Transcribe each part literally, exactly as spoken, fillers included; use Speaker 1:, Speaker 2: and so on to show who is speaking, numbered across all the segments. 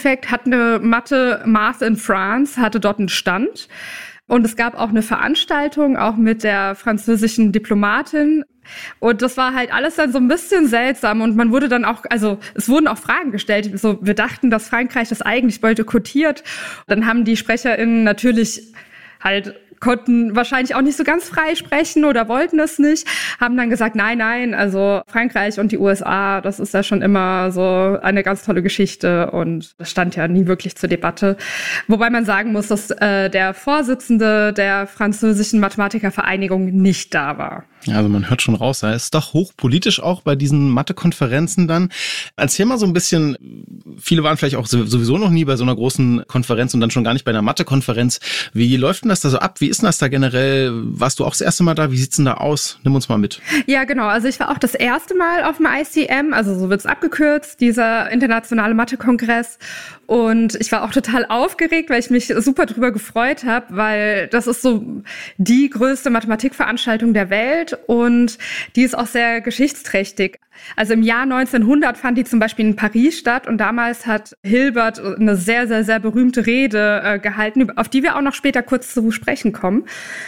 Speaker 1: Fact, hat eine Mathe Math in France, hatte dort einen Stand. Und es gab auch eine Veranstaltung, auch mit der französischen Diplomatin. Und das war halt alles dann so ein bisschen seltsam. Und man wurde dann auch, also es wurden auch Fragen gestellt. So, wir dachten, dass Frankreich das eigentlich boykottiert. Dann haben die SprecherInnen natürlich halt konnten wahrscheinlich auch nicht so ganz frei sprechen oder wollten es nicht, haben dann gesagt, nein, nein, also Frankreich und die U S A, das ist ja schon immer so eine ganz tolle Geschichte und das stand ja nie wirklich zur Debatte. Wobei man sagen muss, dass äh, der Vorsitzende der französischen Mathematikervereinigung nicht da war.
Speaker 2: Ja, also man hört schon raus, da ist doch hochpolitisch auch bei diesen Mathe-Konferenzen dann. Erzähl mal so ein bisschen, viele waren vielleicht auch sowieso noch nie bei so einer großen Konferenz und dann schon gar nicht bei einer Mathe-Konferenz. Wie läuft denn das da so ab? Wie ist denn das da generell? Warst du auch das erste Mal da? Wie sieht's denn da aus? Nimm uns mal mit.
Speaker 1: Ja, genau. Also ich war auch das erste Mal auf dem I C M, also so wird's abgekürzt, dieser internationale Mathe-Kongress. Und ich war auch total aufgeregt, weil ich mich super drüber gefreut habe, weil das ist so die größte Mathematikveranstaltung der Welt und die ist auch sehr geschichtsträchtig. Also im Jahr neunzehnhundert fand die zum Beispiel in Paris statt und damals hat Hilbert eine sehr, sehr, sehr berühmte Rede äh, gehalten, auf die wir auch noch später kurz zu sprechen kommen.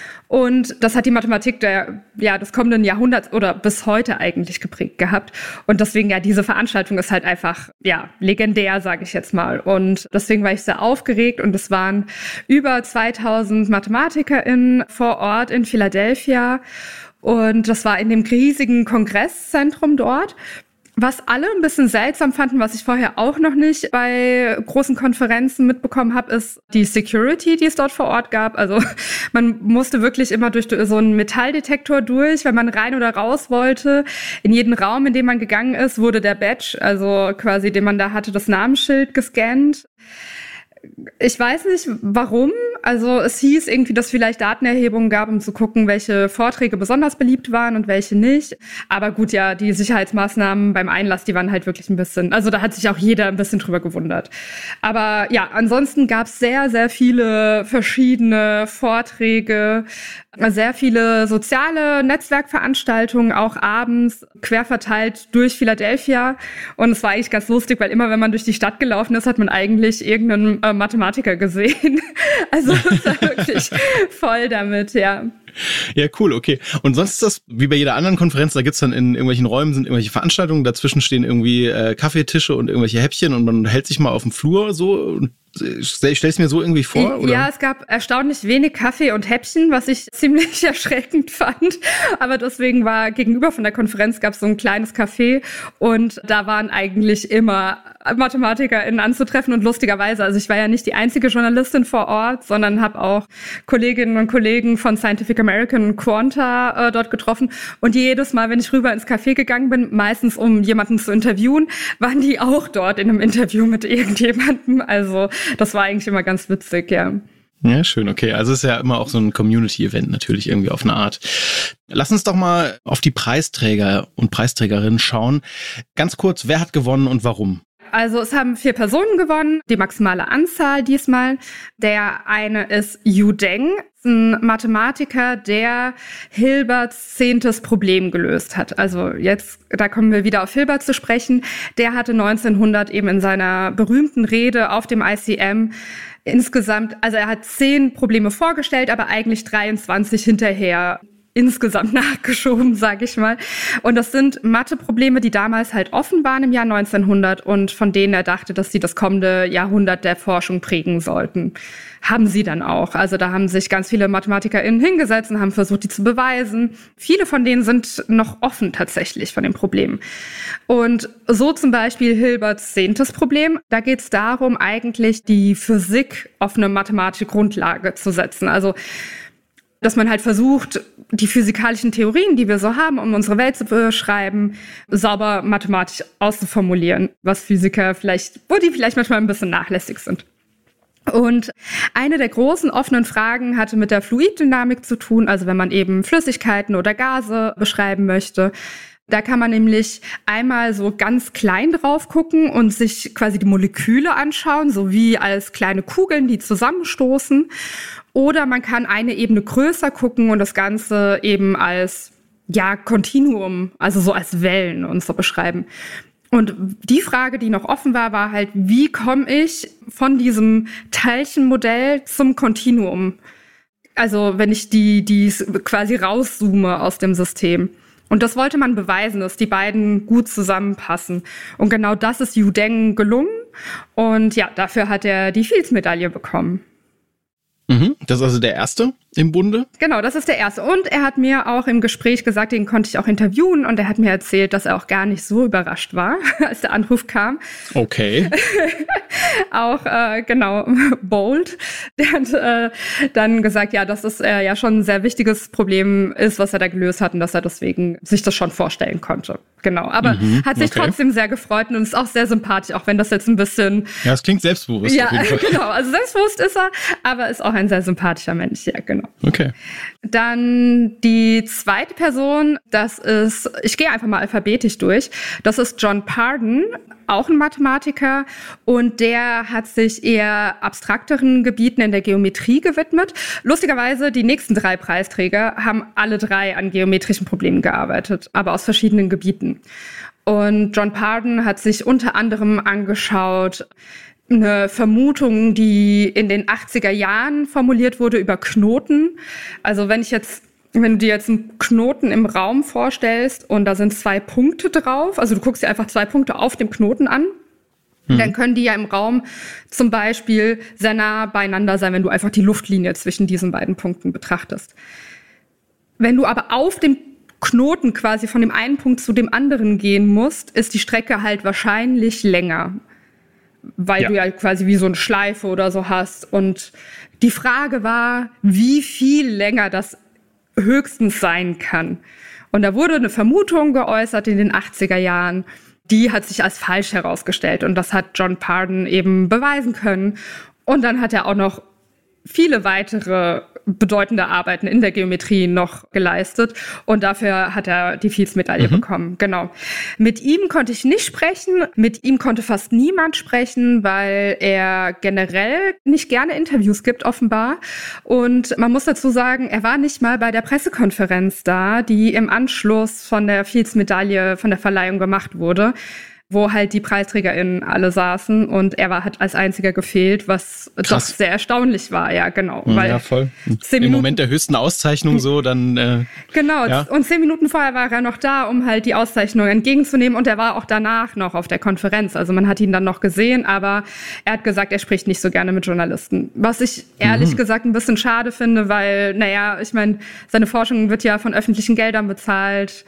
Speaker 1: Und das hat die Mathematik der, ja, des kommenden Jahrhunderts oder bis heute eigentlich geprägt gehabt. Und deswegen, ja, diese Veranstaltung ist halt einfach, ja, legendär, sage ich jetzt mal. Und deswegen war ich sehr aufgeregt und es waren über zweitausend MathematikerInnen vor Ort in Philadelphia. Und das war in dem riesigen Kongresszentrum dort. Was alle ein bisschen seltsam fanden, was ich vorher auch noch nicht bei großen Konferenzen mitbekommen habe, ist die Security, die es dort vor Ort gab. Also man musste wirklich immer durch so einen Metalldetektor durch, wenn man rein oder raus wollte. In jeden Raum, in den man gegangen ist, wurde der Badge, also quasi, den man da hatte, das Namensschild gescannt. Ich weiß nicht, warum. Also es hieß irgendwie, dass es vielleicht Datenerhebungen gab, um zu gucken, welche Vorträge besonders beliebt waren und welche nicht. Aber gut, ja, die Sicherheitsmaßnahmen beim Einlass, die waren halt wirklich ein bisschen, also da hat sich auch jeder ein bisschen drüber gewundert. Aber ja, ansonsten gab es sehr, sehr viele verschiedene Vorträge, sehr viele soziale Netzwerkveranstaltungen, auch abends, quer verteilt durch Philadelphia. Und es war eigentlich ganz lustig, weil immer, wenn man durch die Stadt gelaufen ist, hat man eigentlich irgendeinen äh, Mathematiker gesehen. Also es war wirklich voll damit, ja.
Speaker 2: Ja, cool, okay. Und sonst ist das wie bei jeder anderen Konferenz, da gibt's dann in irgendwelchen Räumen sind irgendwelche Veranstaltungen, dazwischen stehen irgendwie äh, Kaffeetische und irgendwelche Häppchen und man hält sich mal auf dem Flur so und ich stell's mir so irgendwie vor, oder?
Speaker 1: Ja, es gab erstaunlich wenig Kaffee und Häppchen, was ich ziemlich erschreckend fand. Aber deswegen war gegenüber von der Konferenz gab es so ein kleines Café und da waren eigentlich immer MathematikerInnen anzutreffen und lustigerweise, also ich war ja nicht die einzige Journalistin vor Ort, sondern habe auch Kolleginnen und Kollegen von Scientific American und Quanta äh, dort getroffen und jedes Mal, wenn ich rüber ins Café gegangen bin, meistens um jemanden zu interviewen, waren die auch dort in einem Interview mit irgendjemandem, also das war eigentlich immer ganz witzig, ja.
Speaker 2: Ja, schön, okay. Also es ist ja immer auch so ein Community-Event natürlich irgendwie auf eine Art. Lass uns doch mal auf die Preisträger und Preisträgerinnen schauen. Ganz kurz, wer hat gewonnen und warum?
Speaker 1: Also es haben vier Personen gewonnen, die maximale Anzahl diesmal. Der eine ist Yu Deng, ein Mathematiker, der Hilberts zehntes Problem gelöst hat. Also jetzt, da kommen wir wieder auf Hilbert zu sprechen. Der hatte neunzehnhundert eben in seiner berühmten Rede auf dem I C M insgesamt, also er hat zehn Probleme vorgestellt, aber eigentlich dreiundzwanzig hinterher insgesamt nachgeschoben, sage ich mal. Und das sind Mathe-Probleme, die damals halt offen waren im Jahr neunzehnhundert und von denen er dachte, dass sie das kommende Jahrhundert der Forschung prägen sollten. Haben sie dann auch. Also da haben sich ganz viele MathematikerInnen hingesetzt und haben versucht, die zu beweisen. Viele von denen sind noch offen tatsächlich von den Problemen. Und so zum Beispiel Hilberts zehntes Problem. Da geht es darum, eigentlich die Physik auf eine mathematische Grundlage zu setzen. Also dass man halt versucht, die physikalischen Theorien, die wir so haben, um unsere Welt zu beschreiben, sauber mathematisch auszuformulieren, was Physiker vielleicht, wo die vielleicht manchmal ein bisschen nachlässig sind. Und eine der großen offenen Fragen hatte mit der Fluiddynamik zu tun, also wenn man eben Flüssigkeiten oder Gase beschreiben möchte. Da kann man nämlich einmal so ganz klein drauf gucken und sich quasi die Moleküle anschauen, so wie als kleine Kugeln, die zusammenstoßen. Oder man kann eine Ebene größer gucken und das Ganze eben als, ja, Kontinuum, also so als Wellen und so beschreiben. Und die Frage, die noch offen war, war halt, wie komme ich von diesem Teilchenmodell zum Kontinuum? Also wenn ich die, die quasi rauszoome aus dem System. Und das wollte man beweisen, dass die beiden gut zusammenpassen. Und genau das ist Yu Deng gelungen. Und ja, dafür hat er die Fields-Medaille bekommen.
Speaker 2: Mhm, das ist also der erste im Bunde?
Speaker 1: Genau, das ist der erste. Und er hat mir auch im Gespräch gesagt, den konnte ich auch interviewen. Und er hat mir erzählt, dass er auch gar nicht so überrascht war, als der Anruf kam.
Speaker 2: Okay.
Speaker 1: Auch, äh, genau, bold. Der hat äh, dann gesagt, ja, dass es äh, ja schon ein sehr wichtiges Problem ist, was er da gelöst hat und dass er deswegen sich das schon vorstellen konnte. Genau, aber mhm, hat sich okay. trotzdem sehr gefreut und ist auch sehr sympathisch, auch wenn das jetzt ein bisschen...
Speaker 2: Ja, es klingt selbstbewusst.
Speaker 1: Ja,
Speaker 2: auf jeden Fall.
Speaker 1: Genau, also selbstbewusst ist er, aber ist auch ein sehr sympathischer Mensch, ja, genau.
Speaker 2: Okay.
Speaker 1: Dann die zweite Person, das ist, ich gehe einfach mal alphabetisch durch, das ist John Pardon, auch ein Mathematiker, und der hat sich eher abstrakteren Gebieten in der Geometrie gewidmet. Lustigerweise, die nächsten drei Preisträger haben alle drei an geometrischen Problemen gearbeitet, aber aus verschiedenen Gebieten. Und John Pardon hat sich unter anderem angeschaut, eine Vermutung, die in den achtziger Jahren formuliert wurde über Knoten. Also wenn ich jetzt, wenn du dir jetzt einen Knoten im Raum vorstellst und da sind zwei Punkte drauf, also du guckst dir einfach zwei Punkte auf dem Knoten an, mhm. dann können die ja im Raum zum Beispiel sehr nah beieinander sein, wenn du einfach die Luftlinie zwischen diesen beiden Punkten betrachtest. Wenn du aber auf dem Knoten quasi von dem einen Punkt zu dem anderen gehen musst, ist die Strecke halt wahrscheinlich länger. Weil ja. du ja quasi wie so eine Schleife oder so hast. Und die Frage war, wie viel länger das höchstens sein kann. Und da wurde eine Vermutung geäußert in den achtziger Jahren. Die hat sich als falsch herausgestellt. Und das hat John Pardon eben beweisen können. Und dann hat er auch noch viele weitere bedeutende Arbeiten in der Geometrie noch geleistet. Und dafür hat er die Fields-Medaille mhm. bekommen. Genau. Mit ihm konnte ich nicht sprechen. Mit ihm konnte fast niemand sprechen, weil er generell nicht gerne Interviews gibt, offenbar. Und man muss dazu sagen, er war nicht mal bei der Pressekonferenz da, die im Anschluss von der Fields-Medaille, von der Verleihung gemacht wurde, wo halt die PreisträgerInnen alle saßen und er war halt als einziger gefehlt, was Krass. Doch sehr erstaunlich war, ja, genau. Weil
Speaker 2: ja, voll. Im Moment der höchsten Auszeichnung so, dann... Äh,
Speaker 1: genau,
Speaker 2: ja.
Speaker 1: Und zehn Minuten vorher war er noch da, um halt die Auszeichnung entgegenzunehmen und er war auch danach noch auf der Konferenz. Also man hat ihn dann noch gesehen, aber er hat gesagt, er spricht nicht so gerne mit Journalisten. Was ich ehrlich mhm. gesagt ein bisschen schade finde, weil, naja, ich meine, seine Forschung wird ja von öffentlichen Geldern bezahlt.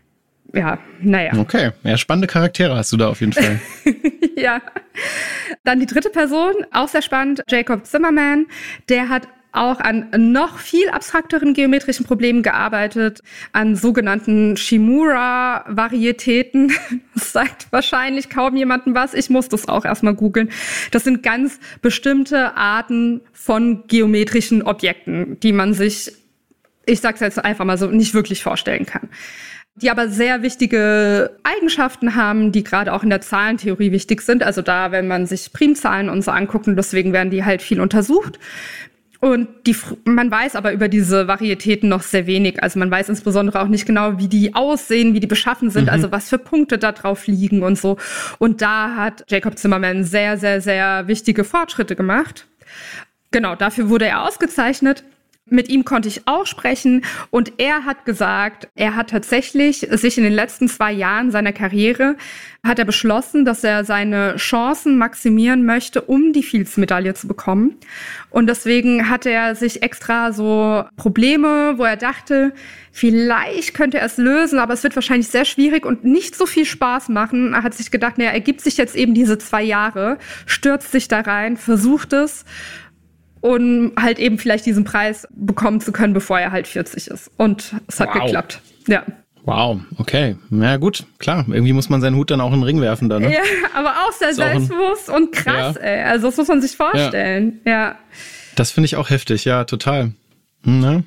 Speaker 1: Ja, naja.
Speaker 2: Okay, ja, spannende Charaktere hast du da auf jeden Fall.
Speaker 1: Ja. Dann die dritte Person, auch sehr spannend, Jacob Zimmerman. Der hat auch an noch viel abstrakteren geometrischen Problemen gearbeitet, an sogenannten Shimura-Varietäten. Das sagt wahrscheinlich kaum jemandem was. Ich muss das auch erstmal googeln. Das sind ganz bestimmte Arten von geometrischen Objekten, die man sich, ich sag's jetzt einfach mal so, nicht wirklich vorstellen kann. Die aber sehr wichtige Eigenschaften haben, die gerade auch in der Zahlentheorie wichtig sind. Also da, wenn man sich Primzahlen und so anguckt, und deswegen werden die halt viel untersucht. Und die, man weiß aber über diese Varietäten noch sehr wenig. Also man weiß insbesondere auch nicht genau, wie die aussehen, wie die beschaffen sind, mhm. also was für Punkte da drauf liegen und so. Und da hat Jacob Zimmerman sehr, sehr, sehr wichtige Fortschritte gemacht. Genau, dafür wurde er ausgezeichnet. Mit ihm konnte ich auch sprechen und er hat gesagt, er hat tatsächlich sich in den letzten zwei Jahren seiner Karriere, hat er beschlossen, dass er seine Chancen maximieren möchte, um die Fields-Medaille zu bekommen. Und deswegen hat er sich extra so Probleme, wo er dachte, vielleicht könnte er es lösen, aber es wird wahrscheinlich sehr schwierig und nicht so viel Spaß machen. Er hat sich gedacht, naja, er gibt sich jetzt eben diese zwei Jahre, stürzt sich da rein, versucht es, um halt eben vielleicht diesen Preis bekommen zu können, bevor er halt vierzig ist. Und es hat wow. geklappt. Ja.
Speaker 2: Wow, okay. Na gut, klar. Irgendwie muss man seinen Hut dann auch in den Ring werfen dann, ne?
Speaker 1: Ja, aber auch sehr selbstbewusst und krass, ja. ey. Also das muss man sich vorstellen. Ja. ja.
Speaker 2: Das finde ich auch heftig, ja, total. Ne?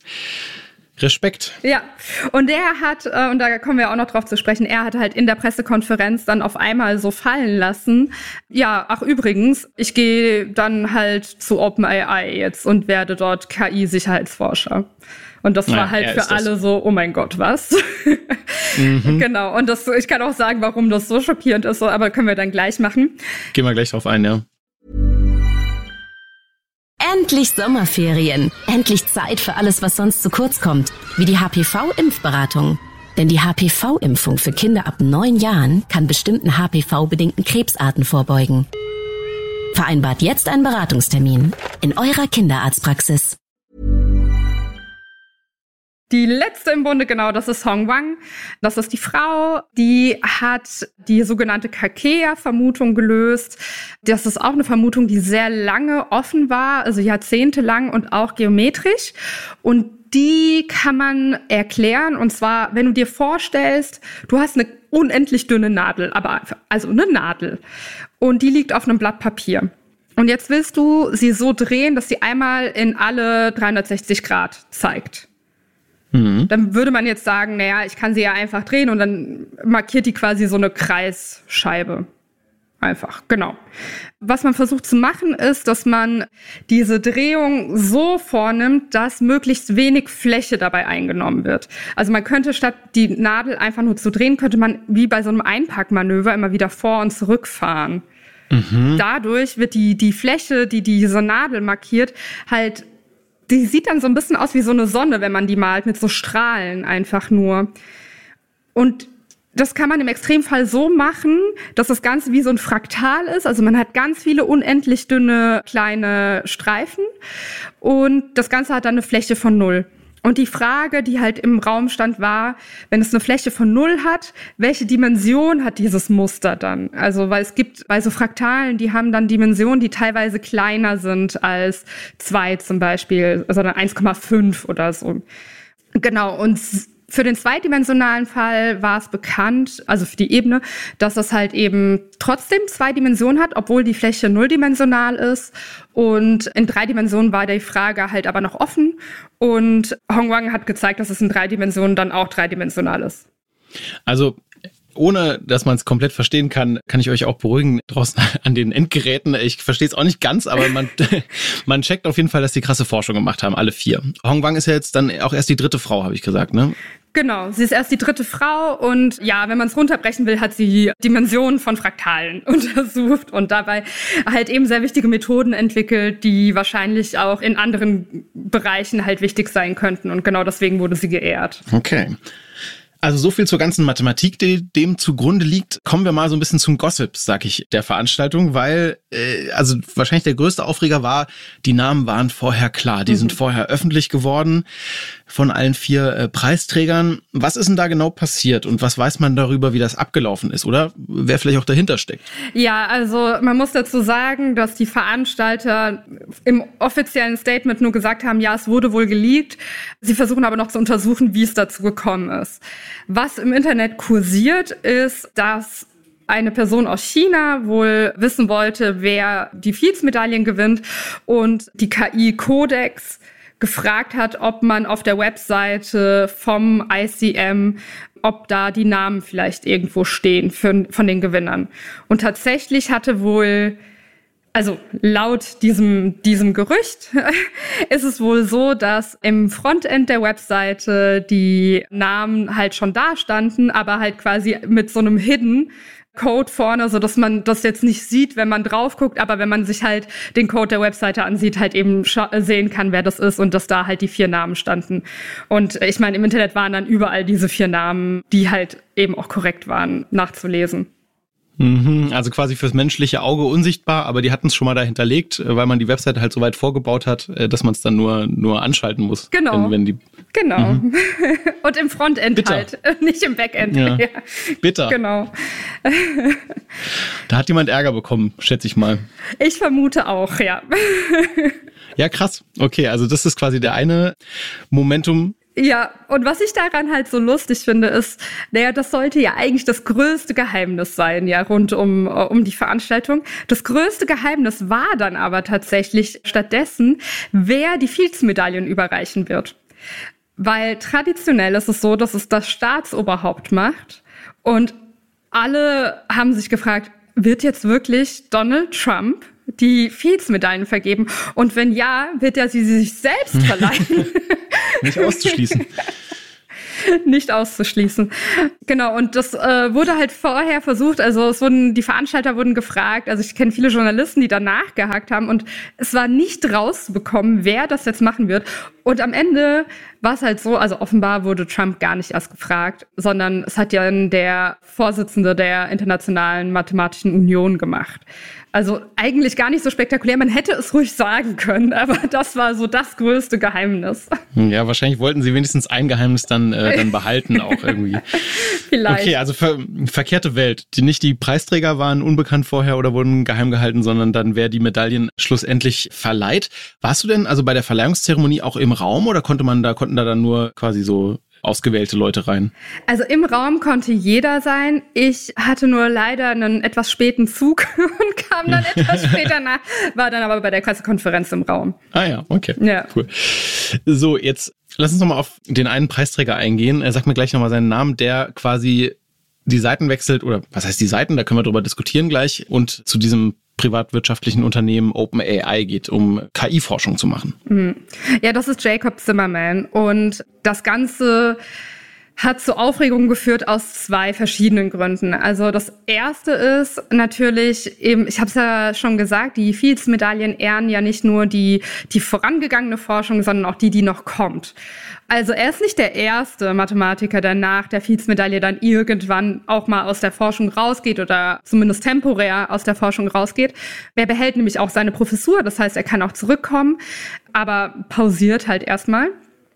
Speaker 2: Respekt.
Speaker 1: Ja, und der hat, äh, und da kommen wir auch noch drauf zu sprechen, er hat halt in der Pressekonferenz dann auf einmal so fallen lassen, ja, ach übrigens, ich gehe dann halt zu OpenAI jetzt und werde dort K I-Sicherheitsforscher. Und das war
Speaker 2: Ja,
Speaker 1: halt
Speaker 2: er
Speaker 1: für
Speaker 2: ist das.
Speaker 1: alle so, oh mein Gott, was?
Speaker 2: Mhm.
Speaker 1: Genau, und das, ich kann auch sagen, warum das so schockierend ist, aber können wir dann gleich machen.
Speaker 2: Gehen wir gleich drauf ein, ja.
Speaker 3: Endlich Sommerferien. Endlich Zeit für alles, was sonst zu kurz kommt. Wie die H P V-Impfberatung. Denn die H P V-Impfung für Kinder ab neun Jahren kann bestimmten H P V-bedingten Krebsarten vorbeugen. Vereinbart jetzt einen Beratungstermin in eurer Kinderarztpraxis.
Speaker 1: Die letzte im Bunde, genau, das ist Hong Wang. Das ist die Frau, die hat die sogenannte Kakea-Vermutung gelöst. Das ist auch eine Vermutung, die sehr lange offen war, also jahrzehntelang und auch geometrisch. Und die kann man erklären. Und zwar, wenn du dir vorstellst, du hast eine unendlich dünne Nadel, aber also eine Nadel. Und die liegt auf einem Blatt Papier. Und jetzt willst du sie so drehen, dass sie einmal in alle dreihundertsechzig Grad zeigt. Mhm. Dann würde man jetzt sagen, naja, ich kann sie ja einfach drehen und dann markiert die quasi so eine Kreisscheibe. Einfach, genau. Was man versucht zu machen, ist, dass man diese Drehung so vornimmt, dass möglichst wenig Fläche dabei eingenommen wird. Also man könnte statt die Nadel einfach nur zu drehen, könnte man wie bei so einem Einpackmanöver immer wieder vor- und zurückfahren. Mhm. Dadurch wird die, die Fläche, die diese Nadel markiert, halt, die sieht dann so ein bisschen aus wie so eine Sonne, wenn man die malt, mit so Strahlen einfach nur. Und das kann man im Extremfall so machen, dass das Ganze wie so ein Fraktal ist. Also man hat ganz viele unendlich dünne kleine Streifen und das Ganze hat dann eine Fläche von null. Und die Frage, die halt im Raum stand, war, wenn es eine Fläche von null hat, welche Dimension hat dieses Muster dann? Also, weil es gibt bei so Fraktalen, die haben dann Dimensionen, die teilweise kleiner sind als zwei zum Beispiel, sondern eins Komma fünf oder so. Genau, und für den zweidimensionalen Fall war es bekannt, also für die Ebene, dass es halt eben trotzdem zwei Dimensionen hat, obwohl die Fläche nulldimensional ist. Und in drei Dimensionen war die Frage halt aber noch offen. Und Hong Wang hat gezeigt, dass es in drei Dimensionen dann auch dreidimensional ist.
Speaker 2: Also ohne, dass man es komplett verstehen kann, kann ich euch auch beruhigen draußen an den Endgeräten. Ich verstehe es auch nicht ganz, aber man, man checkt auf jeden Fall, dass die krasse Forschung gemacht haben, alle vier. Hong Wang ist ja jetzt dann auch erst die dritte Frau, habe ich gesagt, ne?
Speaker 1: Genau, sie ist erst die dritte Frau und ja, wenn man es runterbrechen will, hat sie Dimensionen von Fraktalen untersucht und dabei halt eben sehr wichtige Methoden entwickelt, die wahrscheinlich auch in anderen Bereichen halt wichtig sein könnten und genau deswegen wurde sie geehrt.
Speaker 2: Okay. Also so viel zur ganzen Mathematik, die dem zugrunde liegt. Kommen wir mal so ein bisschen zum Gossip, sag ich, der Veranstaltung, weil äh, also wahrscheinlich der größte Aufreger war, die Namen waren vorher klar. Die mhm. sind vorher öffentlich geworden von allen vier äh, Preisträgern. Was ist denn da genau passiert und was weiß man darüber, wie das abgelaufen ist oder wer vielleicht auch dahinter steckt?
Speaker 1: Ja, also man muss dazu sagen, dass die Veranstalter im offiziellen Statement nur gesagt haben, ja, es wurde wohl geleakt. Sie versuchen aber noch zu untersuchen, wie es dazu gekommen ist. Was im Internet kursiert, ist, dass eine Person aus China wohl wissen wollte, wer die Fields-Medaillen gewinnt und die K I Codex gefragt hat, ob man auf der Webseite vom I C M, ob da die Namen vielleicht irgendwo stehen für, von den Gewinnern. Und tatsächlich hatte wohl, also laut diesem, diesem Gerücht ist es wohl so, dass im Frontend der Webseite die Namen halt schon da standen, aber halt quasi mit so einem Hidden Code vorne, so dass man das jetzt nicht sieht, wenn man drauf guckt, aber wenn man sich halt den Code der Webseite ansieht, halt eben sehen kann, wer das ist und dass da halt die vier Namen standen. Und ich meine, im Internet waren dann überall diese vier Namen, die halt eben auch korrekt waren, nachzulesen.
Speaker 2: Also quasi fürs menschliche Auge unsichtbar, aber die hatten es schon mal da hinterlegt, weil man die Webseite halt so weit vorgebaut hat, dass man es dann nur nur anschalten muss.
Speaker 1: Genau.
Speaker 2: Wenn, wenn die
Speaker 1: genau. Mhm. Und im Frontend Bitter. halt, nicht im Backend.
Speaker 2: Ja. Ja. Bitter.
Speaker 1: Genau.
Speaker 2: Da hat jemand Ärger bekommen, schätze ich mal.
Speaker 1: Ich vermute auch, ja.
Speaker 2: Ja, krass. Okay, also das ist quasi der eine Momentum.
Speaker 1: Ja, und was ich daran halt so lustig finde, ist, naja, das sollte ja eigentlich das größte Geheimnis sein, ja, rund um, um die Veranstaltung. Das größte Geheimnis war dann aber tatsächlich stattdessen, wer die Fields-Medaillen überreichen wird. Weil traditionell ist es so, dass es das Staatsoberhaupt macht und alle haben sich gefragt, wird jetzt wirklich Donald Trump die Fields-Medaillen vergeben? Und wenn ja, wird er sie sich selbst verleihen?
Speaker 2: Nicht auszuschließen.
Speaker 1: Nicht auszuschließen. Genau, und das äh, wurde halt vorher versucht, also es wurden, die Veranstalter wurden gefragt, also ich kenne viele Journalisten, die danach gehakt haben und es war nicht rauszubekommen, wer das jetzt machen wird. Und am Ende war es halt so, also offenbar wurde Trump gar nicht erst gefragt, sondern es hat ja der Vorsitzende der Internationalen Mathematischen Union gemacht. Also eigentlich gar nicht so spektakulär, man hätte es ruhig sagen können, aber das war so das größte Geheimnis.
Speaker 2: Ja, wahrscheinlich wollten sie wenigstens ein Geheimnis dann, äh, dann behalten auch irgendwie.
Speaker 1: Vielleicht.
Speaker 2: Okay, also ver- verkehrte Welt. Die, nicht die Preisträger waren unbekannt vorher oder wurden geheim gehalten, sondern dann wer die Medaillen schlussendlich verleiht. Warst du denn also bei der Verleihungszeremonie auch im Raum oder konnte man da, konnten da dann nur quasi so ausgewählte Leute rein?
Speaker 1: Also im Raum konnte jeder sein. Ich hatte nur leider einen etwas späten Zug und kam dann etwas später nach, war dann aber bei der Pressekonferenz im Raum.
Speaker 2: Ah ja, okay,
Speaker 1: ja.
Speaker 2: Cool. So, jetzt lass uns nochmal auf den einen Preisträger eingehen. Sag mir gleich nochmal seinen Namen, der quasi die Seiten wechselt, oder was heißt die Seiten, da können wir drüber diskutieren gleich, und zu diesem privatwirtschaftlichen Unternehmen OpenAI geht, um K I-Forschung zu machen.
Speaker 1: Mhm. Ja, das ist Jacob Zimmerman und das Ganze hat zu Aufregung geführt aus zwei verschiedenen Gründen. Also das erste ist natürlich eben, ich habe es ja schon gesagt, die Fields-Medaillen ehren ja nicht nur die, die vorangegangene Forschung, sondern auch die, die noch kommt. Also er ist nicht der erste Mathematiker, der nach der Fields-Medaille dann irgendwann auch mal aus der Forschung rausgeht oder zumindest temporär aus der Forschung rausgeht. Er behält nämlich auch seine Professur, das heißt, er kann auch zurückkommen, aber pausiert halt erstmal.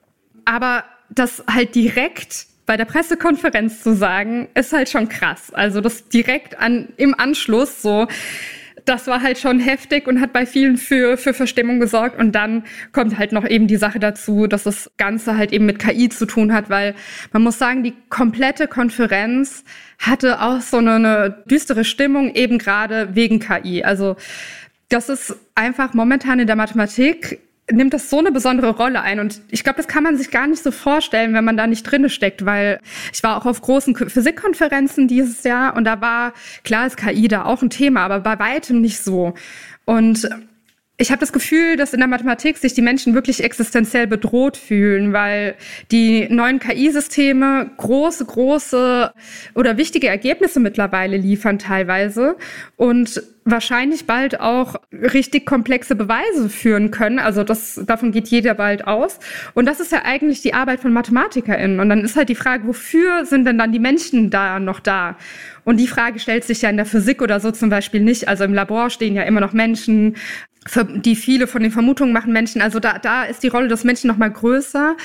Speaker 1: Aber das halt direkt bei der Pressekonferenz zu sagen, ist halt schon krass. Also das direkt an, im Anschluss so, das war halt schon heftig und hat bei vielen für, für Verstimmung gesorgt. Und dann kommt halt noch eben die Sache dazu, dass das Ganze halt eben mit K I zu tun hat, weil man muss sagen, die komplette Konferenz hatte auch so eine, eine düstere Stimmung, eben gerade wegen K I. Also das ist einfach momentan in der Mathematik, nimmt das so eine besondere Rolle ein. Und ich glaube, das kann man sich gar nicht so vorstellen, wenn man da nicht drinne steckt, weil ich war auch auf großen Physikkonferenzen dieses Jahr und da war, klar ist K I da auch ein Thema, aber bei weitem nicht so. Und ich habe das Gefühl, dass in der Mathematik sich die Menschen wirklich existenziell bedroht fühlen, weil die neuen K I-Systeme große, große oder wichtige Ergebnisse mittlerweile liefern teilweise und wahrscheinlich bald auch richtig komplexe Beweise führen können. Also das, davon geht jeder bald aus. Und das ist ja eigentlich die Arbeit von MathematikerInnen. Und dann ist halt die Frage, wofür sind denn dann die Menschen da noch da? Und die Frage stellt sich ja in der Physik oder so zum Beispiel nicht. Also im Labor stehen ja immer noch Menschen, die viele von den Vermutungen machen Menschen. Also da, da ist die Rolle des Menschen noch mal größer.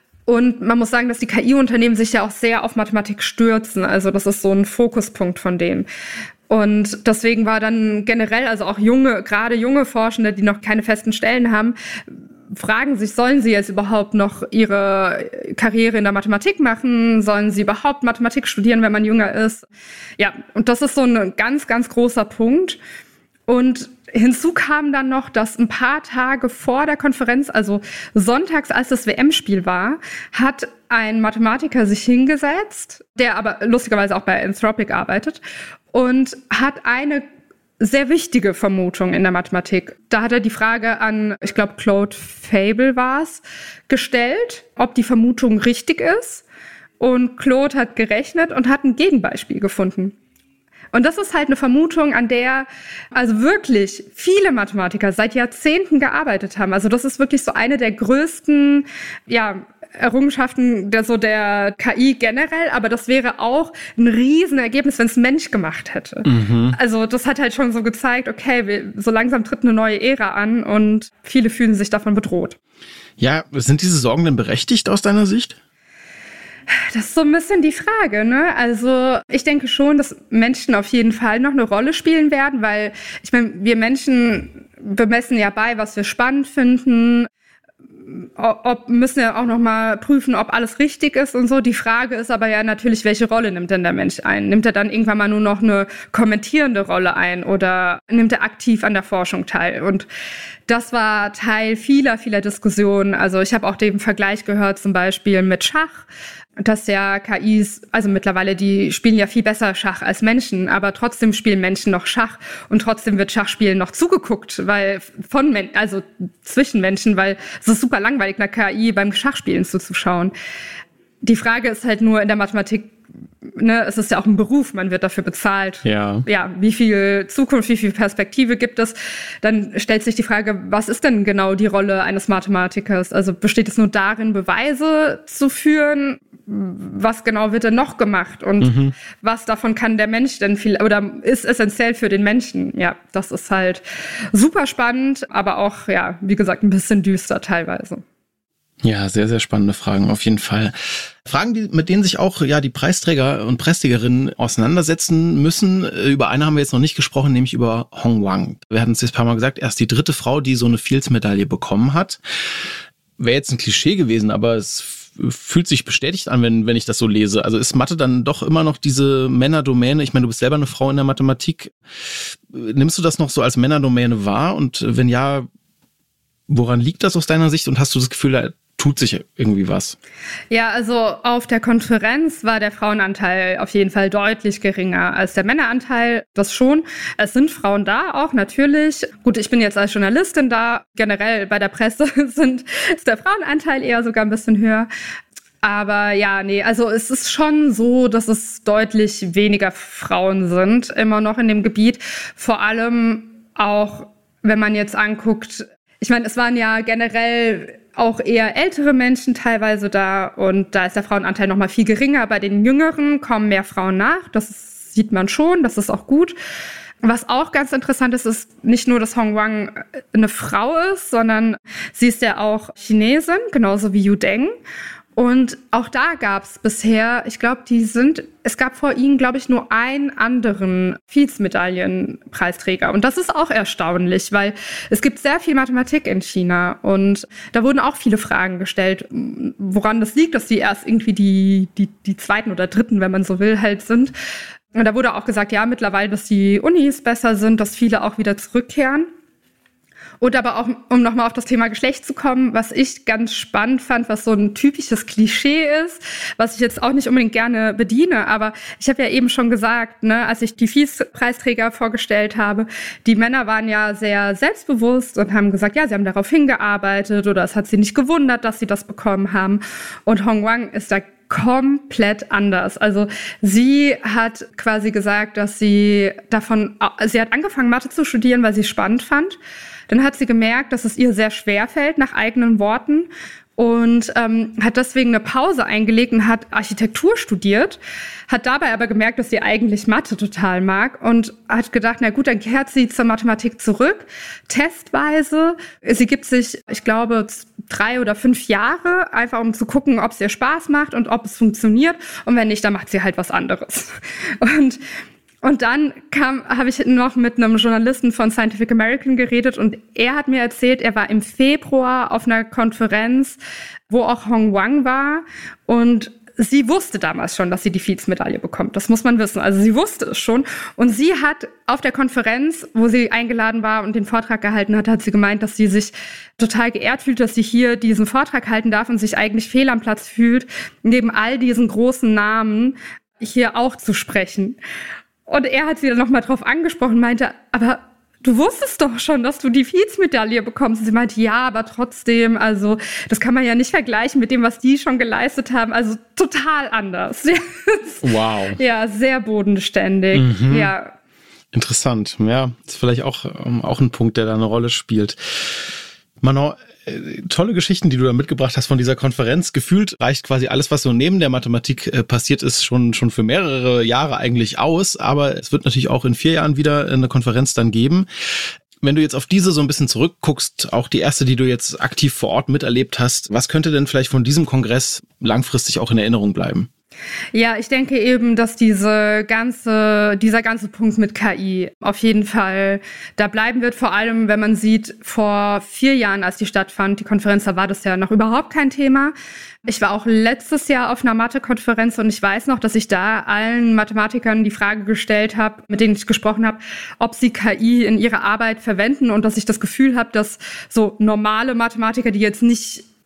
Speaker 1: Und man muss sagen, dass die K I-Unternehmen sich ja auch sehr auf Mathematik stürzen. Also das ist so ein Fokuspunkt von denen. Und deswegen war dann generell, also auch junge, gerade junge Forschende, die noch keine festen Stellen haben, fragen sich, sollen sie jetzt überhaupt noch ihre Karriere in der Mathematik machen? Sollen sie überhaupt Mathematik studieren, wenn man jünger ist? Ja, und das ist so ein ganz, ganz großer Punkt. Und hinzu kam dann noch, dass ein paar Tage vor der Konferenz, also sonntags, als das W M-Spiel war, hat ein Mathematiker sich hingesetzt, der aber lustigerweise auch bei Anthropic arbeitet, und hat eine sehr wichtige Vermutung in der Mathematik. Da hat er die Frage an, ich glaube, Claude Fable war es, gestellt, ob die Vermutung richtig ist. Und Claude hat gerechnet und hat ein Gegenbeispiel gefunden. Und das ist halt eine Vermutung, an der also wirklich viele Mathematiker seit Jahrzehnten gearbeitet haben. Also das ist wirklich so eine der größten, ja, Errungenschaften der, so der K I generell, aber das wäre auch ein Riesenergebnis, wenn es ein Mensch gemacht hätte. Mhm. Also das hat halt schon so gezeigt, okay, wir, so langsam tritt eine neue Ära an und viele fühlen sich davon bedroht.
Speaker 2: Ja, sind diese Sorgen denn berechtigt aus deiner Sicht?
Speaker 1: Das ist so ein bisschen die Frage, ne? Also ich denke schon, dass Menschen auf jeden Fall noch eine Rolle spielen werden, weil ich meine, wir Menschen bemessen ja bei, was wir spannend finden. Ob, müssen ja auch noch mal prüfen, ob alles richtig ist und so. Die Frage ist aber ja natürlich, welche Rolle nimmt denn der Mensch ein? Nimmt er dann irgendwann mal nur noch eine kommentierende Rolle ein oder nimmt er aktiv an der Forschung teil? Und das war Teil vieler, vieler Diskussionen. Also ich habe auch den Vergleich gehört zum Beispiel mit Schach. dass ja K Is, also mittlerweile, die spielen ja viel besser Schach als Menschen, aber trotzdem spielen Menschen noch Schach und trotzdem wird Schachspielen noch zugeguckt, weil von Men- also zwischen Menschen, weil es ist super langweilig, einer K I beim Schachspielen zuzuschauen. Die Frage ist halt nur in der Mathematik, ne, es ist ja auch ein Beruf, man wird dafür bezahlt.
Speaker 2: Ja.
Speaker 1: Ja, wie viel Zukunft, wie viel Perspektive gibt es? Dann stellt sich die Frage, was ist denn genau die Rolle eines Mathematikers? Also besteht es nur darin, Beweise zu führen? Was genau wird denn noch gemacht? Und mhm. was davon kann der Mensch denn viel, oder ist essentiell für den Menschen? Ja, das ist halt super spannend, aber auch, ja, wie gesagt, ein bisschen düster teilweise.
Speaker 2: Ja, sehr, sehr spannende Fragen, auf jeden Fall. Fragen, die, mit denen sich auch ja die Preisträger und Preisträgerinnen auseinandersetzen müssen. Über eine haben wir jetzt noch nicht gesprochen, nämlich über Hong Wang. Wir hatten es jetzt ein paar Mal gesagt, erst die dritte Frau, die so eine Fields-Medaille bekommen hat. Wäre jetzt ein Klischee gewesen, aber es fühlt sich bestätigt an, wenn, wenn ich das so lese. Also ist Mathe dann doch immer noch diese Männerdomäne? Ich meine, du bist selber eine Frau in der Mathematik. Nimmst du das noch so als Männerdomäne wahr? Und wenn ja, woran liegt das aus deiner Sicht? Und hast du das Gefühl, da tut sich irgendwie was?
Speaker 1: Ja, also auf der Konferenz war der Frauenanteil auf jeden Fall deutlich geringer als der Männeranteil. Das schon. Es sind Frauen da auch, natürlich. Gut, ich bin jetzt als Journalistin da. Generell bei der Presse sind, ist der Frauenanteil eher sogar ein bisschen höher. Aber ja, nee, also es ist schon so, dass es deutlich weniger Frauen sind, immer noch in dem Gebiet. Vor allem auch, wenn man jetzt anguckt, ich meine, es waren ja generell auch eher ältere Menschen teilweise da und da ist der Frauenanteil noch mal viel geringer. Bei den Jüngeren kommen mehr Frauen nach, das ist, sieht man schon, das ist auch gut. Was auch ganz interessant ist, ist nicht nur, dass Hong Wang eine Frau ist, sondern sie ist ja auch Chinesin, genauso wie Yu Deng. Und auch da gab es bisher, ich glaube, die sind, es gab vor ihnen, glaube ich, nur einen anderen Fields-Medaillen-Preisträger. Und das ist auch erstaunlich, weil es gibt sehr viel Mathematik in China. Und da wurden auch viele Fragen gestellt, woran das liegt, dass die erst irgendwie die, die, die zweiten oder dritten, wenn man so will, halt sind. Und da wurde auch gesagt, ja, mittlerweile, dass die Unis besser sind, dass viele auch wieder zurückkehren. Und aber auch, um nochmal auf das Thema Geschlecht zu kommen, was ich ganz spannend fand, was so ein typisches Klischee ist, was ich jetzt auch nicht unbedingt gerne bediene, aber ich habe ja eben schon gesagt, ne, als ich die Fields-Preisträger vorgestellt habe, die Männer waren ja sehr selbstbewusst und haben gesagt, ja, sie haben darauf hingearbeitet oder es hat sie nicht gewundert, dass sie das bekommen haben. Und Hong Wang ist da komplett anders. Also sie hat quasi gesagt, dass sie davon, sie hat angefangen, Mathe zu studieren, weil sie es spannend fand. Dann hat sie gemerkt, dass es ihr sehr schwer fällt, nach eigenen Worten, und ähm, hat deswegen eine Pause eingelegt und hat Architektur studiert, hat dabei aber gemerkt, dass sie eigentlich Mathe total mag und hat gedacht, na gut, dann kehrt sie zur Mathematik zurück, testweise. Sie gibt sich, ich glaube, drei oder fünf Jahre, einfach um zu gucken, ob es ihr Spaß macht und ob es funktioniert, und wenn nicht, dann macht sie halt was anderes. Und Und dann kam, habe ich noch mit einem Journalisten von Scientific American geredet und er hat mir erzählt, er war im Februar auf einer Konferenz, wo auch Hong Wang war, und sie wusste damals schon, dass sie die Fields-Medaille bekommt. Das muss man wissen. Also sie wusste es schon. Und sie hat auf der Konferenz, wo sie eingeladen war und den Vortrag gehalten hat, hat sie gemeint, dass sie sich total geehrt fühlt, dass sie hier diesen Vortrag halten darf und sich eigentlich fehl am Platz fühlt, neben all diesen großen Namen hier auch zu sprechen. Und er hat sie dann nochmal drauf angesprochen, meinte, aber du wusstest doch schon, dass du die Fields-Medaille bekommst. Und sie meinte, ja, aber trotzdem, also das kann man ja nicht vergleichen mit dem, was die schon geleistet haben. Also total anders.
Speaker 2: Wow.
Speaker 1: Ja, sehr bodenständig.
Speaker 2: Mhm.
Speaker 1: Ja.
Speaker 2: Interessant. Ja, ist vielleicht auch, auch ein Punkt, der da eine Rolle spielt. Manon, tolle Geschichten, die du da mitgebracht hast von dieser Konferenz. Gefühlt reicht quasi alles, was so neben der Mathematik äh, passiert ist, schon schon für mehrere Jahre eigentlich aus. Aber es wird natürlich auch in vier Jahren wieder eine Konferenz dann geben. Wenn du jetzt auf diese so ein bisschen zurückguckst, auch die erste, die du jetzt aktiv vor Ort miterlebt hast, was könnte denn vielleicht von diesem Kongress langfristig auch in Erinnerung bleiben?
Speaker 1: Ja, ich denke eben, dass diese ganze, dieser ganze Punkt mit K I auf jeden Fall da bleiben wird. Vor allem, wenn man sieht, vor vier Jahren, als die stattfand, die Konferenz, da war das ja noch überhaupt kein Thema. Ich war auch letztes Jahr auf einer Mathe-Konferenz und ich weiß noch, dass ich da allen Mathematikern die Frage gestellt habe, mit denen ich gesprochen habe, ob sie K I in ihrer Arbeit verwenden, und dass ich das Gefühl habe, dass so normale Mathematiker, die jetzt nicht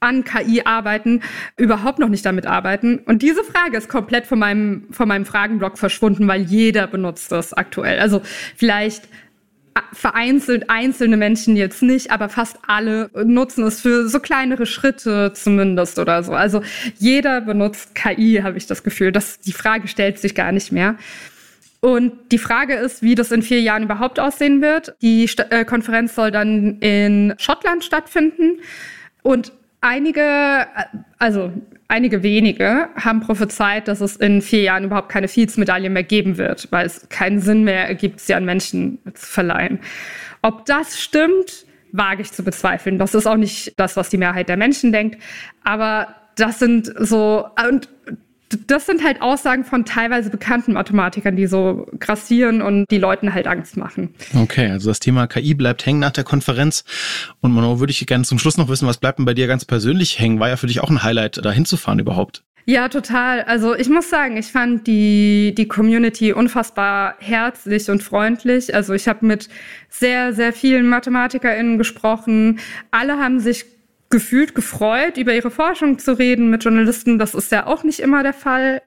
Speaker 1: an K I arbeiten, überhaupt noch nicht damit arbeiten. Und diese Frage ist komplett von meinem, von meinem Fragenblock verschwunden, weil jeder benutzt das aktuell. Also vielleicht vereinzelt einzelne Menschen jetzt nicht, aber fast alle nutzen es für so kleinere Schritte zumindest oder so. Also jeder benutzt K I, habe ich das Gefühl. Das, die Frage stellt sich gar nicht mehr. Und die Frage ist, wie das in vier Jahren überhaupt aussehen wird. Die St- äh, Konferenz soll dann in Schottland stattfinden. Und einige, also einige wenige haben prophezeit, dass es in vier Jahren überhaupt keine Fields-Medaille mehr geben wird, weil es keinen Sinn mehr ergibt, sie an Menschen zu verleihen. Ob das stimmt, wage ich zu bezweifeln. Das ist auch nicht das, was die Mehrheit der Menschen denkt. Aber das sind so, und das sind halt Aussagen von teilweise bekannten Mathematikern, die so grassieren und die Leuten halt Angst machen.
Speaker 2: Okay, also das Thema K I bleibt hängen nach der Konferenz. Und Manon, würde ich gerne zum Schluss noch wissen, was bleibt denn bei dir ganz persönlich hängen? War ja für dich auch ein Highlight, da hinzufahren überhaupt.
Speaker 1: Ja, total. Also ich muss sagen, ich fand die, die Community unfassbar herzlich und freundlich. Also ich habe mit sehr, sehr vielen MathematikerInnen gesprochen. Alle haben sich gefühlt gefreut, über ihre Forschung zu reden mit Journalisten. Das ist ja auch nicht immer der Fall.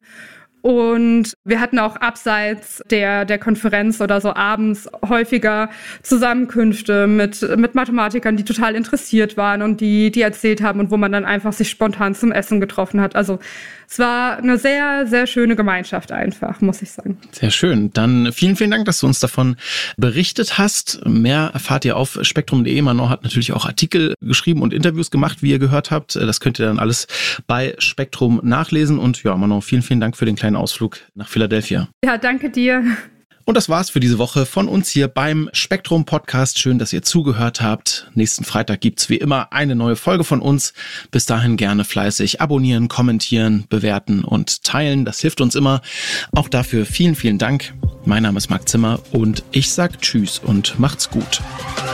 Speaker 1: Und wir hatten auch abseits der, der Konferenz oder so abends häufiger Zusammenkünfte mit, mit Mathematikern, die total interessiert waren und die, die erzählt haben und wo man dann einfach sich spontan zum Essen getroffen hat. Also es war eine sehr, sehr schöne Gemeinschaft einfach, muss ich sagen.
Speaker 2: Sehr schön. Dann vielen, vielen Dank, dass du uns davon berichtet hast. Mehr erfahrt ihr auf spektrum punkt de. Manon hat natürlich auch Artikel geschrieben und Interviews gemacht, wie ihr gehört habt. Das könnt ihr dann alles bei Spektrum nachlesen. Und ja, Manon, vielen, vielen Dank für den kleinen Ausflug nach Philadelphia.
Speaker 1: Ja, danke dir.
Speaker 2: Und das war's für diese Woche von uns hier beim Spektrum Podcast. Schön, dass ihr zugehört habt. Nächsten Freitag gibt's wie immer eine neue Folge von uns. Bis dahin gerne fleißig abonnieren, kommentieren, bewerten und teilen. Das hilft uns immer. Auch dafür vielen, vielen Dank. Mein Name ist Marc Zimmer und ich sag Tschüss und macht's gut.